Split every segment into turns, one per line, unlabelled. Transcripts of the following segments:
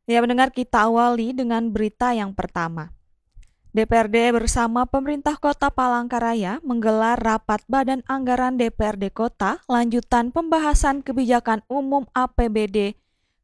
Ya, mendengar kita awali dengan berita yang pertama. DPRD bersama pemerintah Kota Palangkaraya menggelar rapat Badan Anggaran DPRD Kota lanjutan pembahasan kebijakan umum APBD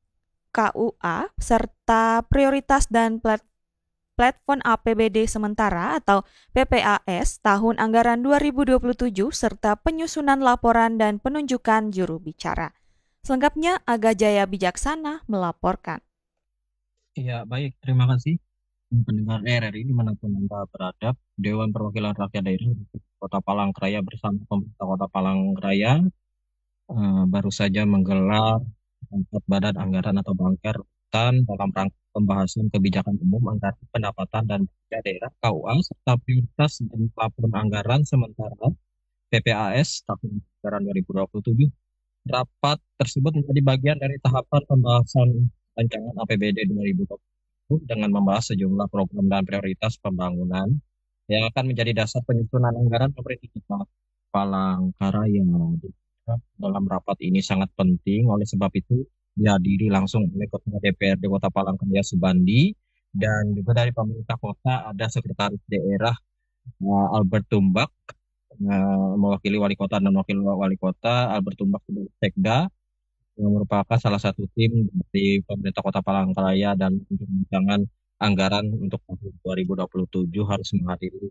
KUA serta prioritas dan platform APBD sementara atau PPAS tahun anggaran 2027 serta penyusunan laporan dan penunjukan juru bicara. Selengkapnya Aga Jaya Bijaksana melaporkan.
Iya, baik. Terima kasih. Pendengar RRI dimanapun Anda berada, Dewan Perwakilan Rakyat Daerah Kota Palangkaraya bersama pemerintah Kota Palangkaraya baru saja menggelar rapat Badan Anggaran atau Bangker dalam rangka pembahasan kebijakan umum anggaran pendapatan dan belanja daerah KUA serta prioritas dan laporan anggaran sementara PPAS tahun anggaran 2027. Rapat tersebut menjadi bagian dari tahapan pembahasan rancangan APBD 2020 dengan membahas sejumlah program dan prioritas pembangunan yang akan menjadi dasar penyusunan anggaran pemerintah Kota Palangkaraya. Dalam rapat ini sangat penting, oleh sebab itu dihadiri langsung oleh Ketua DPRD Kota Palangkaraya Subandi dan juga dari pemerintah kota ada Sekretaris Daerah Albert Tumbak mewakili wali kota dan wakil wali kota Albert Tumbak sebagai Sekda yang merupakan salah satu tim dari pemerintah Kota Palangkaraya dan untuk rancangan anggaran untuk tahun 2027 harus menghadiri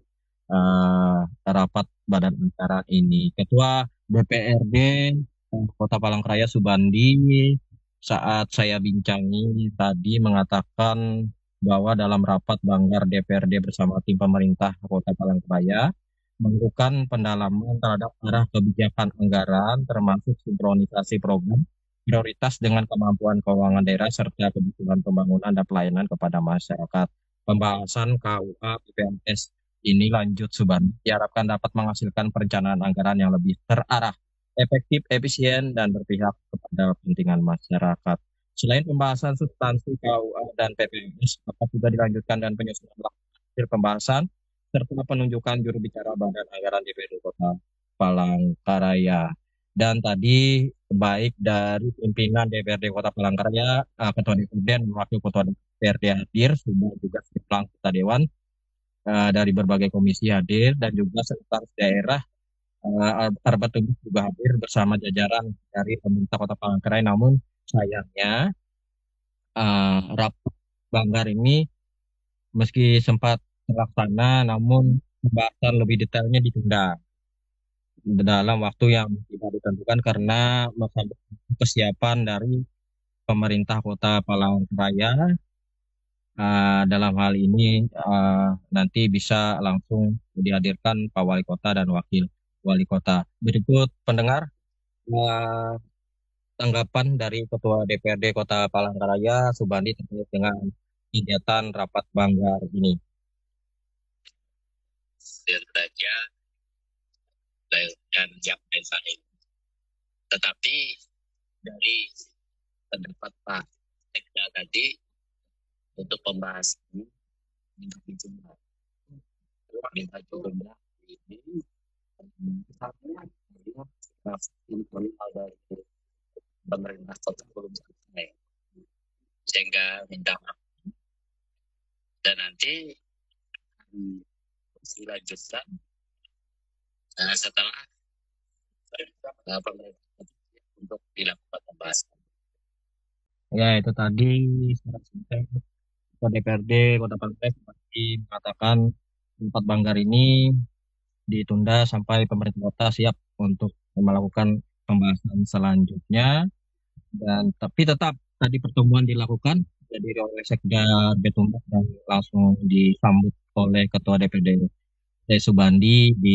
rapat badan anggaran ini. Ketua DPRD Kota Palangkaraya Subandi saat saya bincangi tadi mengatakan bahwa dalam rapat Banggar DPRD bersama tim pemerintah Kota Palangkaraya melakukan pendalaman terhadap arah kebijakan anggaran termasuk sinkronisasi program prioritas dengan kemampuan keuangan daerah serta kebutuhan pembangunan dan pelayanan kepada masyarakat. Pembahasan KUA PPNS ini lanjut Suban diharapkan dapat menghasilkan perencanaan anggaran yang lebih terarah, efektif, efisien, dan berpihak kepada kepentingan masyarakat. Selain pembahasan substansi KUA dan PPNS, dapat juga dilanjutkan dan penyusunan hasil pembahasan serta penunjukan juru bicara Badan Anggaran DPRD Kota Palangkaraya. Dan tadi baik dari pimpinan DPRD Kota Palangkaraya, Ketua DPRD dan Wakil Ketua DPRD hadir, sudah juga sejumlah anggota Dewan dari berbagai komisi hadir dan juga sekretaris daerah Arbat Tubuh juga hadir bersama jajaran dari pemerintah Kota Palangkaraya. Namun sayangnya rapat Banggar ini meski sempat terlaksana, namun pembahasan lebih detailnya ditunda dalam waktu yang tidak ditentukan karena masa kesiapan dari pemerintah Kota Palangkaraya dalam hal ini nanti bisa langsung dihadirkan Pak Wali Kota dan Wakil Wali Kota. Berikut pendengar eh, tanggapan dari Ketua DPRD Kota Palangkaraya Subandi terkait dengan kegiatan rapat Banggar ini.
Saja dan yang lain. Tetapi dari pendapat Pak Sekda tadi untuk pembahasan minta jumlah ini dari pemerintah kota belum selesai sehingga minta maaf dan nanti dilanjutkan setelah pemerintah untuk dilakukan pembahasan.
Ya, itu tadi secara singkat Ketua DPRD Kota Palangkaraya seperti mengatakan rapat Banggar ini ditunda sampai pemerintah kota siap untuk melakukan pembahasan selanjutnya. Dan tapi tetap tadi pertemuan dilakukan jadi oleh Sekda Betumbak dan langsung disambut oleh Ketua DPRD Subandi di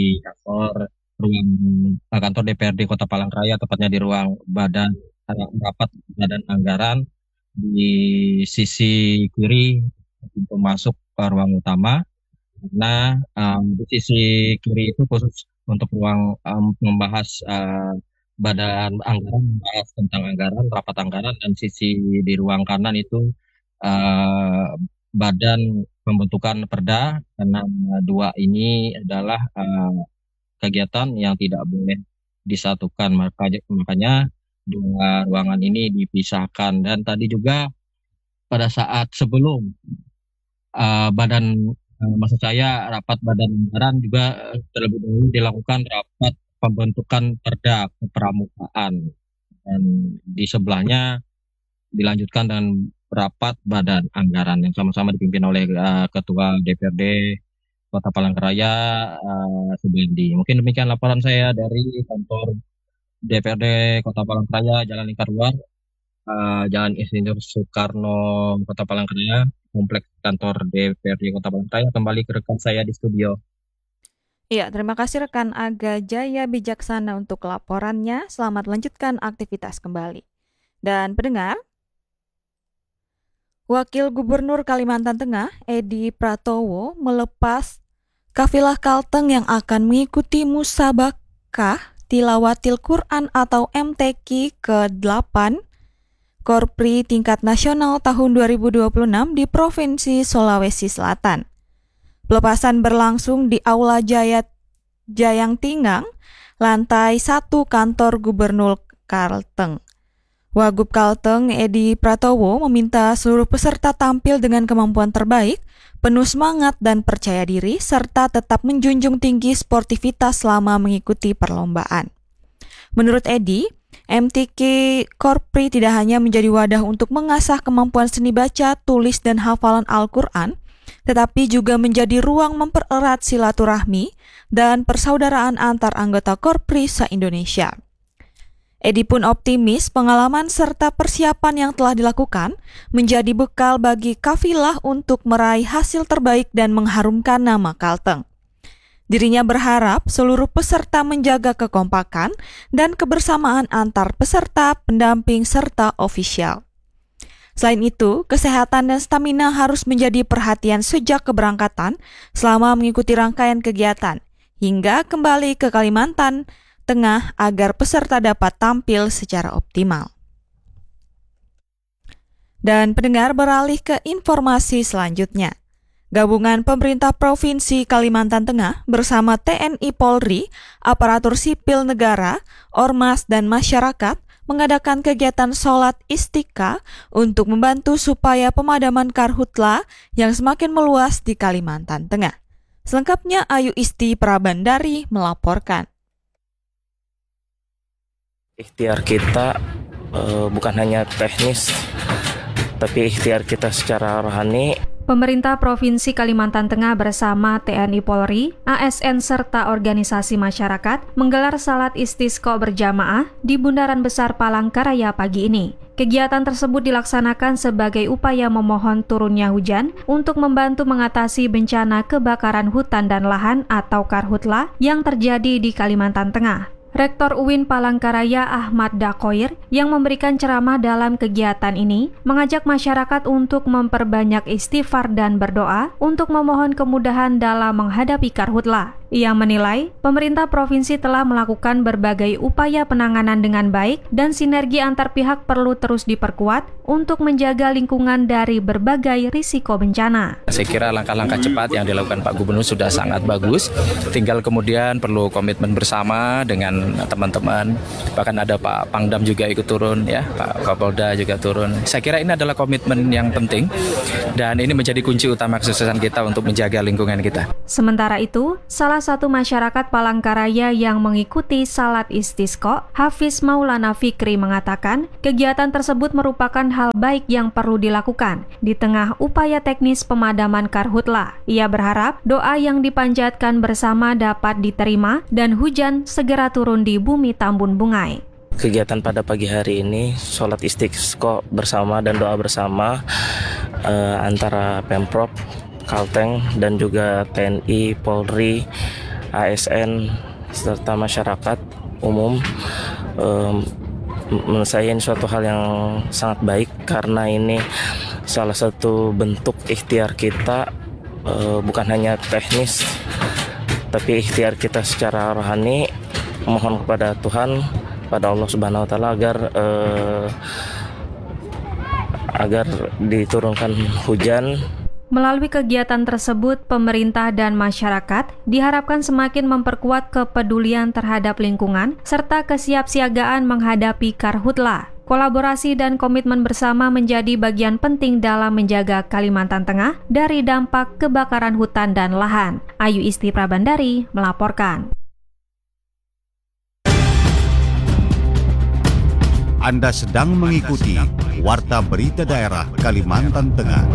kantor DPRD Kota Palangkaraya, tepatnya di ruang rapat Badan Anggaran di sisi kiri pintu masuk ke ruang utama. Nah, di sisi kiri itu khusus untuk ruang membahas badan anggaran, membahas tentang anggaran, rapat anggaran, dan sisi di ruang kanan itu uh, badan pembentukan perda, karena dua ini adalah kegiatan yang tidak boleh disatukan. Makanya dua ruangan ini dipisahkan. Dan tadi juga pada saat sebelum maksud saya rapat badan anggaran juga terlebih dahulu dilakukan rapat pembentukan perda kepramukaan, dan di sebelahnya dilanjutkan dengan rapat badan anggaran yang sama-sama dipimpin oleh Ketua DPRD Kota Palangkaraya, Subandi. Mungkin demikian laporan saya dari kantor DPRD Kota Palangkaraya, Jalan Lingkar Luar, Jalan Insinyur Soekarno, Kota Palangkaraya, kompleks kantor DPRD Kota Palangkaraya. Kembali ke rekan saya di studio.
Iya, terima kasih rekan Aga Jaya Bijaksana untuk laporannya. Selamat lanjutkan aktivitas kembali. Dan pendengar, Wakil Gubernur Kalimantan Tengah, Edi Pratowo, melepas kafilah Kalteng yang akan mengikuti Musabakah Tilawatil Quran atau MTQ ke-8 Korpri tingkat nasional tahun 2026 di Provinsi Sulawesi Selatan. Pelepasan berlangsung di Aula Jayang Tinggang, lantai 1 kantor Gubernur Kalteng. Wagub Kalteng Edi Pratowo meminta seluruh peserta tampil dengan kemampuan terbaik, penuh semangat dan percaya diri, serta tetap menjunjung tinggi sportivitas selama mengikuti perlombaan. Menurut Edi, MTQ Korpri tidak hanya menjadi wadah untuk mengasah kemampuan seni baca, tulis, dan hafalan Al-Quran, tetapi juga menjadi ruang mempererat silaturahmi dan persaudaraan antar anggota Korpri se-Indonesia. Edi pun optimis pengalaman serta persiapan yang telah dilakukan menjadi bekal bagi kafilah untuk meraih hasil terbaik dan mengharumkan nama Kalteng. Dirinya berharap seluruh peserta menjaga kekompakan dan kebersamaan antar peserta, pendamping, serta ofisial. Selain itu, kesehatan dan stamina harus menjadi perhatian sejak keberangkatan selama mengikuti rangkaian kegiatan, hingga kembali ke Kalimantan Tengah agar peserta dapat tampil secara optimal. Dan pendengar, beralih ke informasi selanjutnya. Gabungan Pemerintah Provinsi Kalimantan Tengah bersama TNI Polri, aparatur sipil negara, ormas, dan masyarakat mengadakan kegiatan sholat istiqa untuk membantu supaya pemadaman karhutla yang semakin meluas di Kalimantan Tengah. Selengkapnya Ayu Isti Prabandari melaporkan.
Ikhtiar kita bukan hanya teknis, tapi ikhtiar kita secara rohani.
Pemerintah Provinsi Kalimantan Tengah bersama TNI Polri, ASN serta organisasi masyarakat menggelar salat istisqa berjamaah di Bundaran Besar Palangkaraya pagi ini. Kegiatan tersebut dilaksanakan sebagai upaya memohon turunnya hujan untuk membantu mengatasi bencana kebakaran hutan dan lahan atau karhutla yang terjadi di Kalimantan Tengah. Rektor UIN Palangkaraya Ahmad Dakoir yang memberikan ceramah dalam kegiatan ini mengajak masyarakat untuk memperbanyak istighfar dan berdoa untuk memohon kemudahan dalam menghadapi karhutla. Ia menilai pemerintah provinsi telah melakukan berbagai upaya penanganan dengan baik dan sinergi antar pihak perlu terus diperkuat untuk menjaga lingkungan dari berbagai risiko bencana.
Saya kira langkah-langkah cepat yang dilakukan Pak Gubernur sudah sangat bagus. Tinggal kemudian perlu komitmen bersama dengan teman-teman. Bahkan ada Pak Pangdam juga ikut turun, ya, Pak Kapolda juga turun. Saya kira ini adalah komitmen yang penting dan ini menjadi kunci utama kesuksesan kita untuk menjaga lingkungan kita.
Sementara itu, salah satu masyarakat Palangkaraya yang mengikuti salat istisqa, Hafiz Maulana Fikri mengatakan, kegiatan tersebut merupakan hal baik yang perlu dilakukan di tengah upaya teknis pemadaman karhutla. Ia berharap doa yang dipanjatkan bersama dapat diterima dan hujan segera turun di bumi Tambun Bungai.
Kegiatan pada pagi hari ini, sholat istisqa bersama dan doa bersama antara Pemprov Kalteng dan juga TNI, Polri, ASN, serta masyarakat umum. Menurut saya ini suatu hal yang sangat baik karena ini salah satu bentuk ikhtiar kita, bukan hanya teknis, tapi ikhtiar kita secara rohani, mohon kepada Tuhan, pada Allah Subhanahu Wa Taala agar diturunkan hujan.
Melalui kegiatan tersebut, pemerintah dan masyarakat diharapkan semakin memperkuat kepedulian terhadap lingkungan serta kesiapsiagaan menghadapi karhutla. Kolaborasi dan komitmen bersama menjadi bagian penting dalam menjaga Kalimantan Tengah dari dampak kebakaran hutan dan lahan. Ayu Isti Prabandari melaporkan.
Anda sedang mengikuti Warta Berita Daerah Kalimantan Tengah.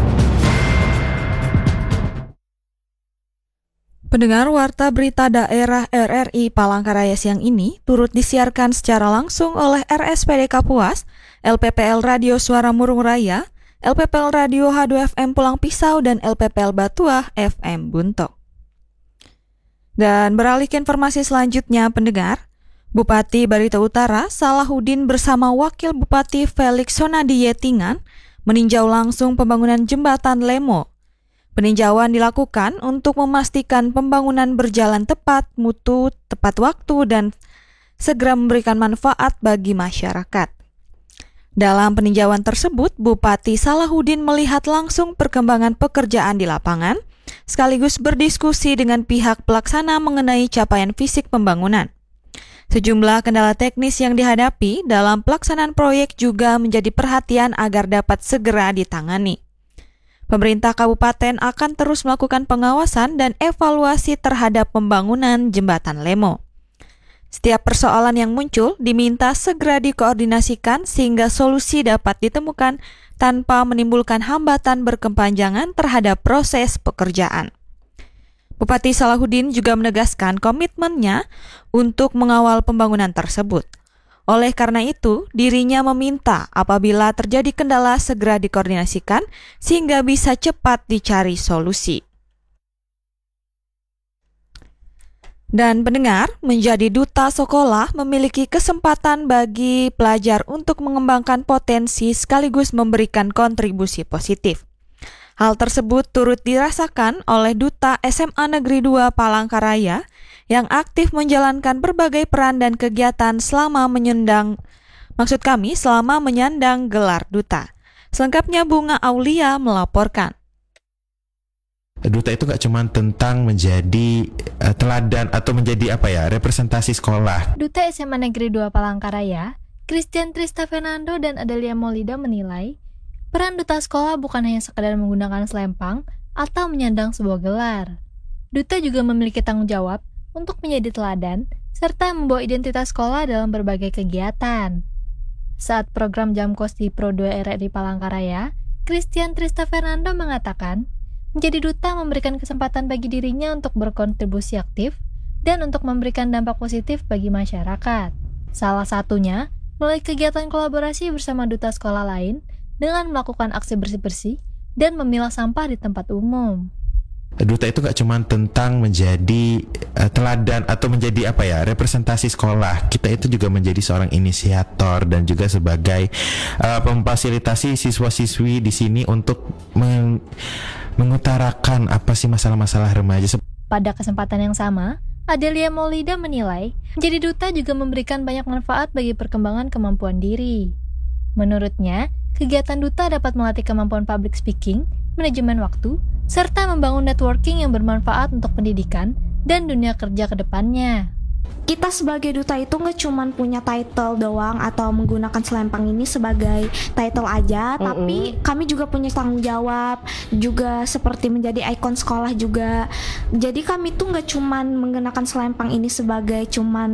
Pendengar, Warta Berita Daerah RRI Palangkaraya siang ini turut disiarkan secara langsung oleh RSPD Kapuas, LPPL Radio Suara Murung Raya, LPPL Radio H2FM Pulang Pisau, dan LPPL Batuah FM Buntok. Dan beralih ke informasi selanjutnya, pendengar, Bupati Barito Utara Salahuddin bersama Wakil Bupati Felix Sonadi Yetingan meninjau langsung pembangunan jembatan Lemo. Peninjauan dilakukan untuk memastikan pembangunan berjalan tepat, mutu, tepat waktu, dan segera memberikan manfaat bagi masyarakat. Dalam peninjauan tersebut, Bupati Salahuddin melihat langsung perkembangan pekerjaan di lapangan, sekaligus berdiskusi dengan pihak pelaksana mengenai capaian fisik pembangunan. Sejumlah kendala teknis yang dihadapi dalam pelaksanaan proyek juga menjadi perhatian agar dapat segera ditangani. Pemerintah kabupaten akan terus melakukan pengawasan dan evaluasi terhadap pembangunan jembatan Lemo. Setiap persoalan yang muncul diminta segera dikoordinasikan sehingga solusi dapat ditemukan tanpa menimbulkan hambatan berkepanjangan terhadap proses pekerjaan. Bupati Salahuddin juga menegaskan komitmennya untuk mengawal pembangunan tersebut. Oleh karena itu, dirinya meminta apabila terjadi kendala segera dikoordinasikan sehingga bisa cepat dicari solusi. Dan pendengar, menjadi duta sekolah memiliki kesempatan bagi pelajar untuk mengembangkan potensi sekaligus memberikan kontribusi positif. Hal tersebut turut dirasakan oleh Duta SMA Negeri 2 Palangkaraya yang aktif menjalankan berbagai peran dan kegiatan selama menyandang gelar duta. Selengkapnya Bunga Aulia melaporkan.
Duta itu gak cuma tentang menjadi teladan atau menjadi representasi sekolah.
Duta SMA Negeri 2 Palangkaraya, Christian Trista Fernando dan Adelia Molida menilai peran duta sekolah bukan hanya sekadar menggunakan selempang atau menyandang sebuah gelar. Duta juga memiliki tanggung jawab untuk menjadi teladan serta membawa identitas sekolah dalam berbagai kegiatan. Saat program Jamkos di Pro 2 RRI Palangkaraya, Christian Trista Fernando mengatakan, menjadi duta memberikan kesempatan bagi dirinya untuk berkontribusi aktif dan untuk memberikan dampak positif bagi masyarakat. Salah satunya melalui kegiatan kolaborasi bersama duta sekolah lain dengan melakukan aksi bersih-bersih dan memilah sampah di tempat umum.
Duta itu gak cuma tentang menjadi teladan atau menjadi representasi sekolah. Kita itu juga menjadi seorang inisiator dan juga sebagai memfasilitasi siswa-siswi di sini untuk mengutarakan apa sih masalah-masalah remaja.
Pada kesempatan yang sama, Adelia Molida menilai menjadi duta juga memberikan banyak manfaat bagi perkembangan kemampuan diri. Menurutnya, kegiatan duta dapat melatih kemampuan public speaking, manajemen waktu, serta membangun networking yang bermanfaat untuk pendidikan dan dunia kerja ke depannya.
Kita sebagai duta itu nggak cuma punya title doang atau menggunakan selempang ini sebagai title aja, tapi kami juga punya tanggung jawab, juga seperti menjadi ikon sekolah juga. Jadi kami tuh nggak cuma menggunakan selempang ini sebagai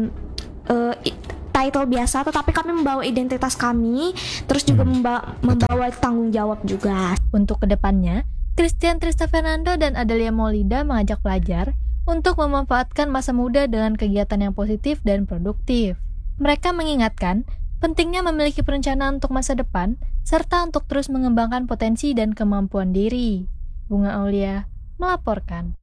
title biasa, tetapi kami membawa identitas kami, terus juga membawa tanggung jawab juga.
Untuk kedepannya, Christian Trista Fernando dan Adelia Molida mengajak pelajar untuk memanfaatkan masa muda dengan kegiatan yang positif dan produktif. Mereka mengingatkan pentingnya memiliki perencanaan untuk masa depan, serta untuk terus mengembangkan potensi dan kemampuan diri. Bunga Aulia melaporkan.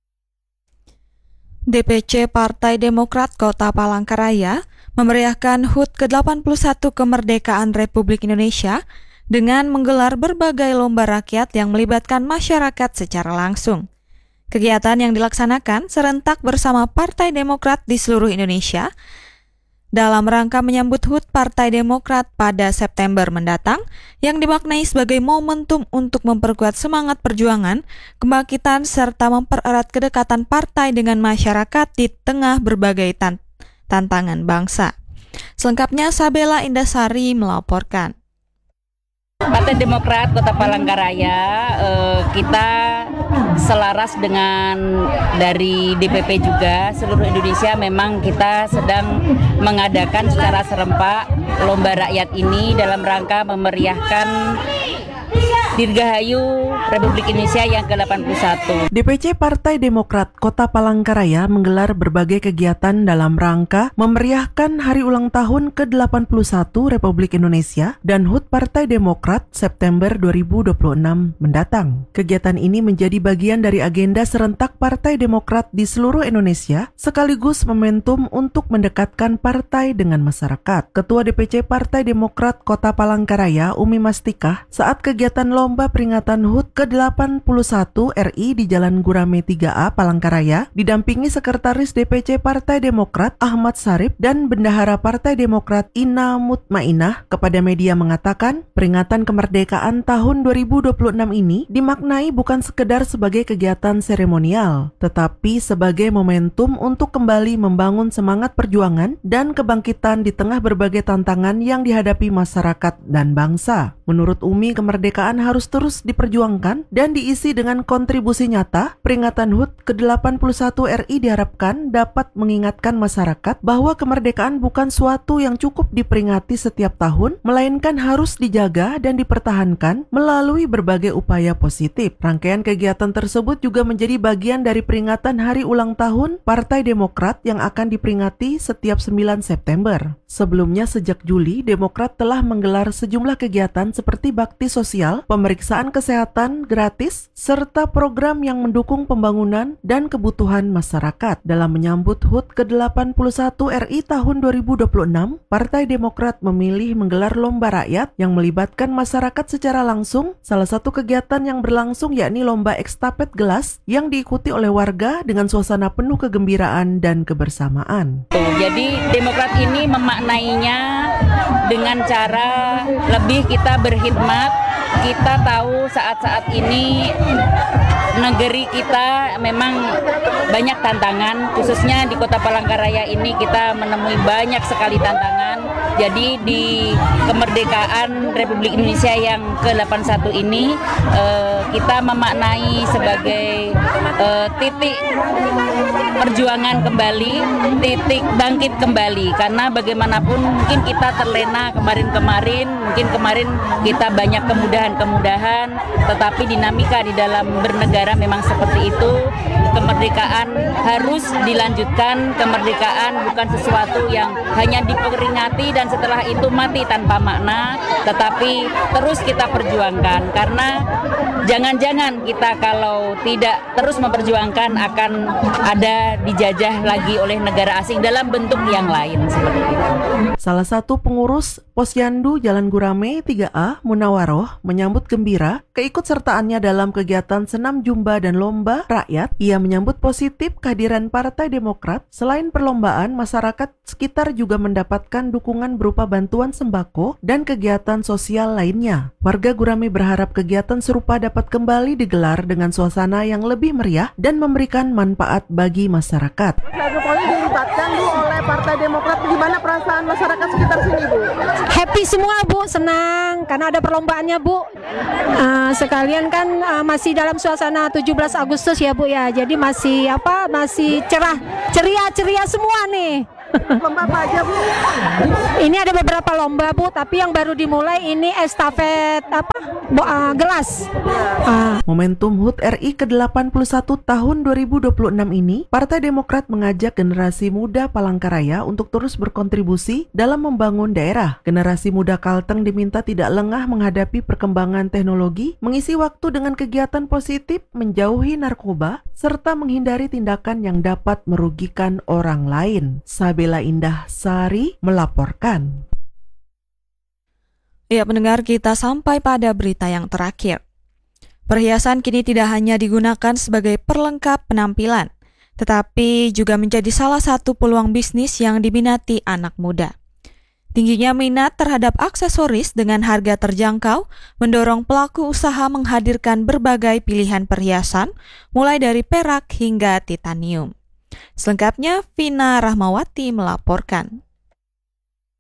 DPC Partai Demokrat Kota Palangkaraya memeriahkan HUT ke-81 kemerdekaan Republik Indonesia dengan menggelar berbagai lomba rakyat yang melibatkan masyarakat secara langsung. Kegiatan yang dilaksanakan serentak bersama Partai Demokrat di seluruh Indonesia dalam rangka menyambut HUT Partai Demokrat pada September mendatang yang dimaknai sebagai momentum untuk memperkuat semangat perjuangan, kebangkitan, serta mempererat kedekatan partai dengan masyarakat di tengah berbagai tantangan bangsa. Selengkapnya Sabela Indasari melaporkan.
Partai Demokrat Kota Palangkaraya, kita selaras dengan dari DPP juga seluruh Indonesia, memang kita sedang mengadakan secara serempak lomba rakyat ini dalam rangka memeriahkan Dirgahayu Republik Indonesia yang ke-81.
DPC Partai Demokrat Kota Palangkaraya menggelar berbagai kegiatan dalam rangka memeriahkan hari ulang tahun ke-81 Republik Indonesia dan HUT Partai Demokrat September 2026 mendatang. Kegiatan ini menjadi bagian dari agenda serentak Partai Demokrat di seluruh Indonesia, sekaligus momentum untuk mendekatkan partai dengan masyarakat. Ketua DPC Partai Demokrat Kota Palangkaraya, Umi Mastikah, saat kegiatan lomba peringatan HUT ke-81 RI di Jalan Gurame 3A Palangkaraya didampingi Sekretaris DPC Partai Demokrat Ahmad Sarip dan Bendahara Partai Demokrat Ina Mutmainah kepada media mengatakan peringatan kemerdekaan tahun 2026 ini dimaknai bukan sekedar sebagai kegiatan seremonial, tetapi sebagai momentum untuk kembali membangun semangat perjuangan dan kebangkitan di tengah berbagai tantangan yang dihadapi masyarakat dan bangsa. Menurut Umi, kemerdekaan harus terus diperjuangkan dan diisi dengan kontribusi nyata. Peringatan HUT ke-81 RI diharapkan dapat mengingatkan masyarakat bahwa kemerdekaan bukan suatu yang cukup diperingati setiap tahun, melainkan harus dijaga dan dipertahankan melalui berbagai upaya positif. Rangkaian kegiatan tersebut juga menjadi bagian dari peringatan Hari Ulang Tahun Partai Demokrat yang akan diperingati setiap 9 September. Sebelumnya sejak Juli, Demokrat telah menggelar sejumlah kegiatan seperti bakti sosial, pemeriksaan kesehatan gratis, serta program yang mendukung pembangunan dan kebutuhan masyarakat. Dalam menyambut HUT ke-81 RI tahun 2026, Partai Demokrat memilih menggelar lomba rakyat yang melibatkan masyarakat secara langsung. Salah satu kegiatan yang berlangsung yakni lomba estafet gelas yang diikuti oleh warga dengan suasana penuh kegembiraan dan kebersamaan.
Jadi Demokrat ini memaknainya dengan cara lebih kita berkhidmat. Kita tahu saat-saat ini negeri kita memang banyak tantangan, khususnya di Kota Palangkaraya ini kita menemui banyak sekali tantangan. Jadi di kemerdekaan Republik Indonesia yang ke-81 ini kita memaknai sebagai titik perjuangan kembali, titik bangkit kembali, karena bagaimanapun mungkin kita terlena mungkin kemarin kita banyak kemudahan, tetapi dinamika di dalam bernegara memang seperti itu. Kemerdekaan harus dilanjutkan, kemerdekaan bukan sesuatu yang hanya diperingati dan setelah itu mati tanpa makna, tetapi terus kita perjuangkan, karena jangan-jangan kita kalau tidak terus memperjuangkan akan ada dijajah lagi oleh negara asing dalam bentuk yang lain seperti itu.
Salah satu pengurus Posyandu Jalan Gurame 3A, Munawaroh, menyambut gembira keikutsertaannya dalam kegiatan senam jumba dan lomba rakyat. Ia menyambut positif kehadiran Partai Demokrat. Selain perlombaan, masyarakat sekitar juga mendapatkan dukungan berupa bantuan sembako dan kegiatan sosial lainnya. Warga Gurame berharap kegiatan serupa dapat kembali digelar dengan suasana yang lebih meriah dan memberikan manfaat bagi masyarakat.
Jokowi dilibatkan Bu oleh Partai Demokrat, gimana perasaan masyarakat sekitar sini Bu?
Happy semua Bu, senang karena ada perlombaannya Bu. Sekalian kan masih dalam suasana 17 Agustus ya Bu ya, jadi masih cerah, ceria semua nih.
Lomba apa aja Bu?
Ini ada beberapa lomba Bu, tapi yang baru dimulai ini estafet gelas.
Momentum HUT RI ke-81 tahun 2026 ini, Partai Demokrat mengajak generasi muda Palangkaraya untuk terus berkontribusi dalam membangun daerah. Generasi muda Kalteng diminta tidak lengah menghadapi perkembangan teknologi, mengisi waktu dengan kegiatan positif, menjauhi narkoba, serta menghindari tindakan yang dapat merugikan orang lain. Sabela Indasari melaporkan.
Ya, pendengar, kita sampai pada berita yang terakhir. Perhiasan kini tidak hanya digunakan sebagai perlengkap penampilan, tetapi juga menjadi salah satu peluang bisnis yang diminati anak muda. Tingginya minat terhadap aksesoris dengan harga terjangkau mendorong pelaku usaha menghadirkan berbagai pilihan perhiasan, mulai dari perak hingga titanium. Selengkapnya, Vina Rahmawati melaporkan.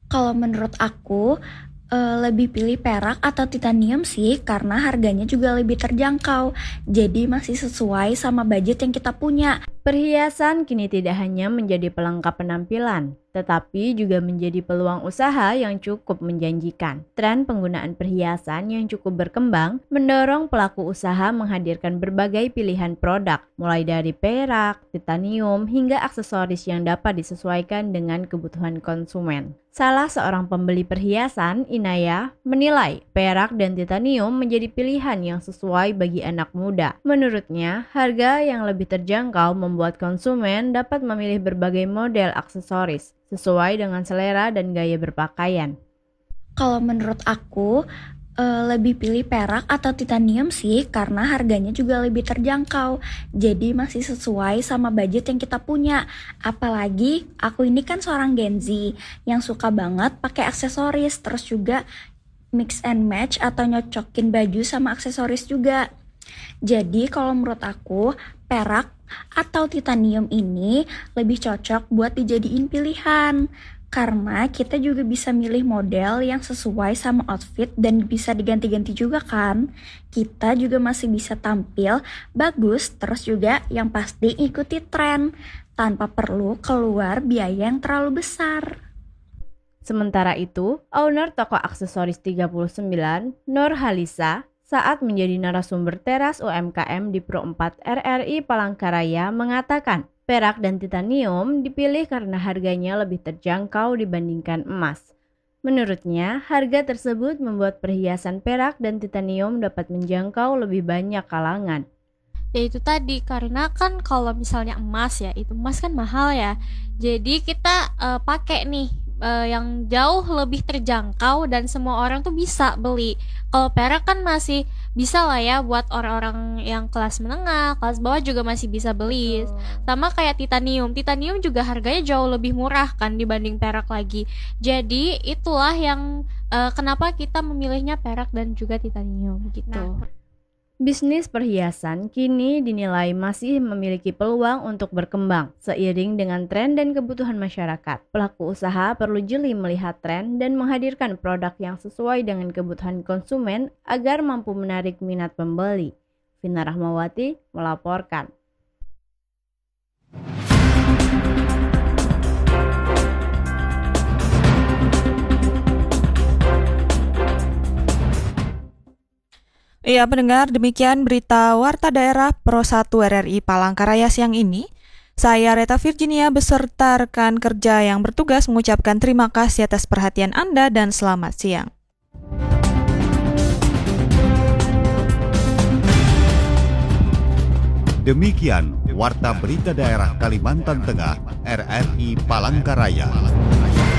Kalau menurut aku lebih pilih perak atau titanium sih, karena harganya juga lebih terjangkau. Jadi masih sesuai sama budget yang kita punya.
Perhiasan kini tidak hanya menjadi pelengkap penampilan, tetapi juga menjadi peluang usaha yang cukup menjanjikan. Tren penggunaan perhiasan yang cukup berkembang mendorong pelaku usaha menghadirkan berbagai pilihan produk, mulai dari perak, titanium, hingga aksesoris yang dapat disesuaikan dengan kebutuhan konsumen. Salah seorang pembeli perhiasan, Inaya, menilai perak dan titanium menjadi pilihan yang sesuai bagi anak muda. Menurutnya, harga yang lebih terjangkau membuat konsumen dapat memilih berbagai model aksesoris sesuai dengan selera dan gaya berpakaian.
Kalau menurut aku lebih pilih perak atau titanium sih, karena harganya juga lebih terjangkau. Jadi masih sesuai sama budget yang kita punya. Apalagi aku ini kan seorang Gen Z yang suka banget pakai aksesoris, terus juga mix and match atau nyocokin baju sama aksesoris juga. Jadi kalau menurut aku, perak atau titanium ini lebih cocok buat dijadiin pilihan. Karena kita juga bisa milih model yang sesuai sama outfit dan bisa diganti-ganti juga kan. Kita juga masih bisa tampil bagus, terus juga yang pasti ikuti tren tanpa perlu keluar biaya yang terlalu besar.
Sementara itu, owner toko aksesoris 39, Nur Halisa, saat menjadi narasumber teras UMKM di Pro 4 RRI Palangkaraya mengatakan, perak dan titanium dipilih karena harganya lebih terjangkau dibandingkan emas. Menurutnya, harga tersebut membuat perhiasan perak dan titanium dapat menjangkau lebih banyak kalangan.
Ya itu tadi, karena kan kalau misalnya emas ya, itu emas kan mahal ya. Jadi kita pakai nih yang jauh lebih terjangkau dan semua orang tuh bisa beli. Kalau perak kan masih bisa lah ya buat orang-orang yang kelas menengah, kelas bawah juga masih bisa beli. Sama kayak titanium. Titanium juga harganya jauh lebih murah kan dibanding perak lagi. Jadi itulah yang kenapa kita memilihnya perak dan juga titanium gitu.
Bisnis perhiasan kini dinilai masih memiliki peluang untuk berkembang. Seiring dengan tren dan kebutuhan masyarakat, pelaku usaha perlu jeli melihat tren dan menghadirkan produk yang sesuai dengan kebutuhan konsumen agar mampu menarik minat pembeli. Vina Rahmawati melaporkan.
Iya pendengar, demikian berita Warta Daerah Pro 1 RRI Palangkaraya siang ini. Saya Reta Virginia beserta rekan kerja yang bertugas mengucapkan terima kasih atas perhatian Anda dan selamat siang.
Demikian Warta Berita Daerah Kalimantan Tengah RRI Palangkaraya.